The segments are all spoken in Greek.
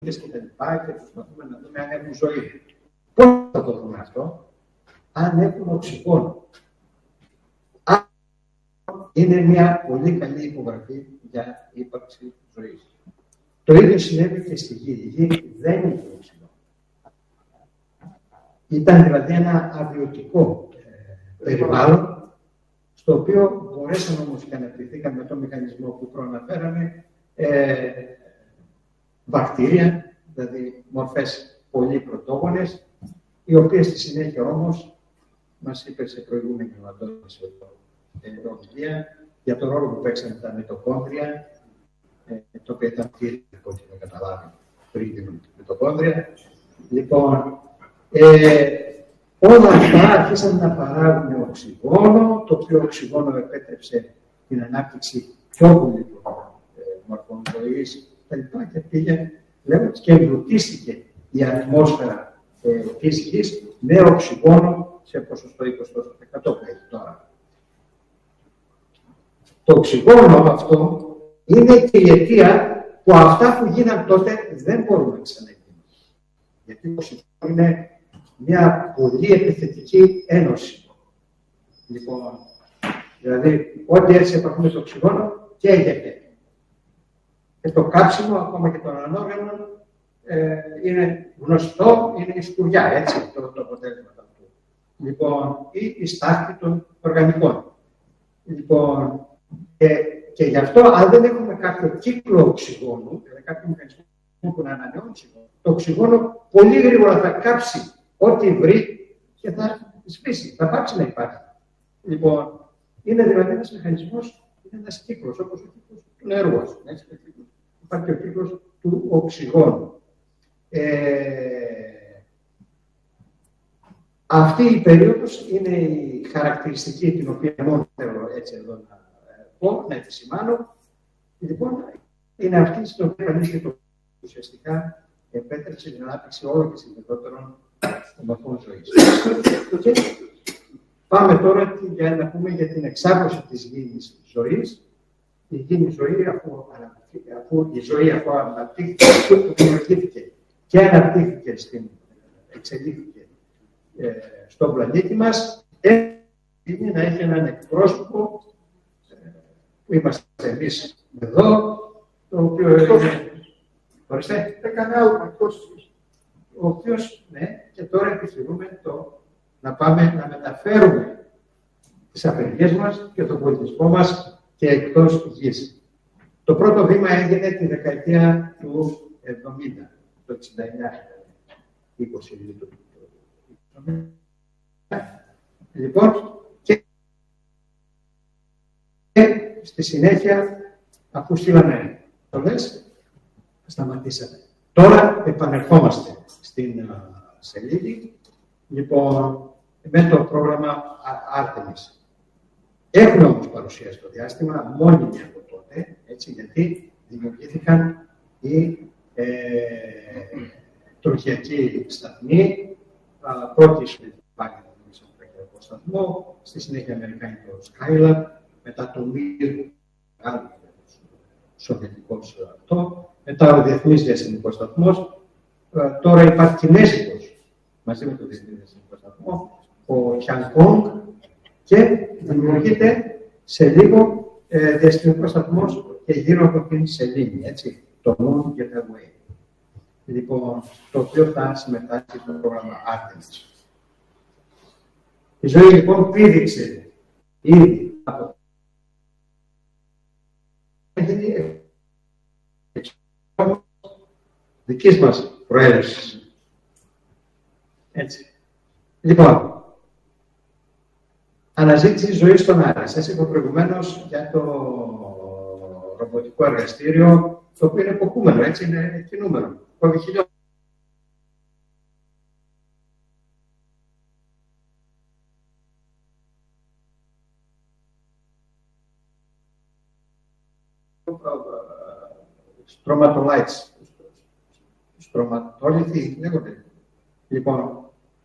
και τα λοιπά και προσπαθούμε να δούμε αν έχουν ζωή. Πώς θα το δούμε αυτό? Αν έχουν οξυγόνο. Είναι μια πολύ καλή υπογραφή για ύπαρξη ζωής. Το ίδιο συνέβη και στη Γη. Η Γη δεν είχε οξυγόνο. Ήταν δηλαδή ένα αβιωτικό περιβάλλον, στο οποίο μπορέσαμε όμως και αναπτυχθήκαμε με τον μηχανισμό που προαναφέραμε, βακτήρια, δηλαδή μορφές πολύ πρωτόγονες, οι οποίες στη συνέχεια όμως μας είπε σε προηγούμενη ομιλία για τον ρόλο που παίξαν τα μυτοκόνδρια, το οποίο ήταν κύριε από ό,τι θα καταλάβει πριν την μυτοκόνδρια. Λοιπόν, όλα αυτά άρχισαν να παράγουν οξυγόνο, το οποίο οξυγόνο επέτρεψε την ανάπτυξη πιο πολύπλοκων μορφών ζωής και πήγε, λέγοντας, και εμπλουτίστηκε η ατμόσφαιρα της Γης με οξυγόνο σε ποσοστό 20% που έχει τώρα. Το οξυγόνο αυτό είναι και η αιτία που αυτά που γίναν τότε δεν μπορούν να ξαναγίνουν. Γιατί το οξυγόνο είναι μια πολύ επιθετική ένωση. Λοιπόν, δηλαδή, ό,τι έτσι επαφή με το οξυγόνο καίγεται. Και το κάψιμο, ακόμα και των ανόργανων, είναι γνωστό, είναι η σκουριά, έτσι, το αποτέλεσμα αυτού. Λοιπόν, ή η στάχτη των οργανικών. Λοιπόν, και γι' αυτό, αν δεν έχουμε κάποιο κύκλο οξυγόνου, δηλαδή κάποιο μηχανισμό που να ανανεώνει οξυγόνο, το οξυγόνο πολύ γρήγορα θα κάψει ό,τι βρει και θα σβήσει, θα πάψει να υπάρχει. Λοιπόν, είναι δηλαδή ένας μηχανισμός, είναι ένας κύκλος, όπως ο κύκλος του νερού, ας πούμε. Υπάρχει και ο κύκλος του οξυγόνου. Αυτή η περίοδος είναι η χαρακτηριστική, την οποία μόνο θέλω έτσι εδώ να πω, να επισημάνω. Λοιπόν, είναι αυτή στην οποία κανείς και το ουσιαστικά επέτρεψε την ανάπτυξη όλων και συγκεκριμένων μορφών ζωής. Και πάμε τώρα για να πούμε για την εξάπλωση της γήινης ζωής. Η γήινη ζωή, αφού η ζωή αναπτύχθηκε, δημιουργήθηκε και αναπτύχθηκε, εξελίχθηκε στον πλανήτη μας, είναι να έχει έναν εκπρόσωπο που είμαστε εμείς εδώ, το οποίο είναι. Ορίστε. Έκανε άλλο ο οποίος, ναι, και τώρα επιχειρούμε να πάμε να μεταφέρουμε τις αφεντικές μας και τον πολιτισμό μας και εκτός Γης. Το πρώτο βήμα έγινε τη δεκαετία του 70, το 69, 20 λίτρο. Λοιπόν, και στη συνέχεια, αφού στείλαμε τολές, σταματήσαμε. Τώρα επανερχόμαστε στην σελίδη, λοιπόν, με το πρόγραμμα Artemis. Έχουμε όμως παρουσία στο διάστημα, μόνιμη από τότε, έτσι, γιατί δημιουργήθηκαν οι τροχιακοί σταθμοί, πρώτη στον τροχιακό σταθμό, στη συνέχεια αμερικάνικο Skylab, μετά το Mir, άλλο σοβιετικός αυτό, μετά ο Διεθνής Διαστημικός Σταθμός, τώρα υπάρχει Κινέζικος, μαζί με το Διεθνή Διαστημικό Σταθμό, ο Tiangong, και δημιουργείται σε λίγο διαστημικός σταθμός και γύρω από την σελήνη, έτσι, το Moon και τα Way. Λοιπόν, το οποίο θα συμμετάσχει στο πρόγραμμα Artemis. Η ζωή λοιπόν πήδηξε ήδη από δικής μας προέλευσης. Έτσι. Λοιπόν, αναζήτηση ζωής στον Άρη. Σας είπα προηγουμένως για το ρομποτικό εργαστήριο, το οποίο είναι υποκούμενο, έτσι, είναι κινούμενο. Κόβει χιλιόμετρα. Στρωματολάιτς. Στρωματόλιθοι, λέγονται. Λοιπόν,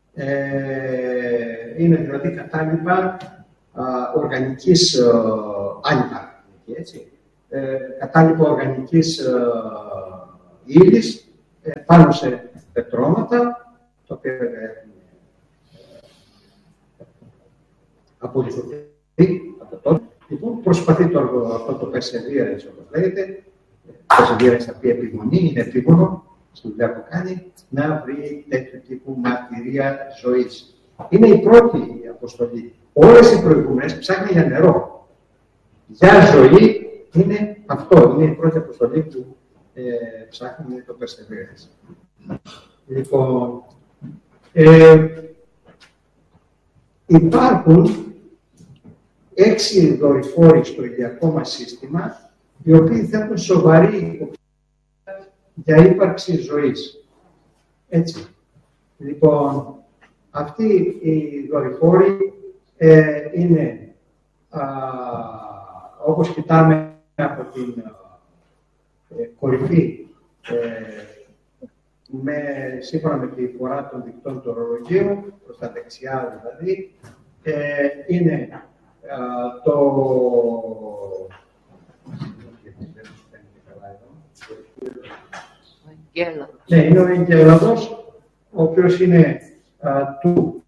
είναι δηλαδή κατάλοιπα οργανικής άνικα, έτσι. Κατάλοιπα οργανικής ύλης, πάνω σε πετρώματα, τα οποία έχουν απολυθωθεί από τότε. Λοιπόν, προσπαθεί αυτό το perseverance, όπως λέγεται, perseverance θα πει επιμονή, είναι επίμονο στη δουλειά που κάνει, να βρει τέτοιου τύπου μαρτυρία ζωής. Είναι η πρώτη αποστολή. Όλες οι προηγούμενες ψάχνει για νερό. Για ζωή είναι αυτό. Είναι η πρώτη αποστολή που ψάχνει το perseverance. Λοιπόν, υπάρχουν 6 δορυφόροι στο ηλιακό μας σύστημα, οι οποίοι θέτουν σοβαρή υποψία για ύπαρξη ζωής. Έτσι. Λοιπόν, αυτοί οι δορυφόροι είναι, όπως κοιτάμε από την κορυφή, σύμφωνα με τη φορά των δικτών του ορολογίου, προς τα δεξιά δηλαδή, είναι ναι, είναι ο Εγκέλαδος, ο οποίος είναι του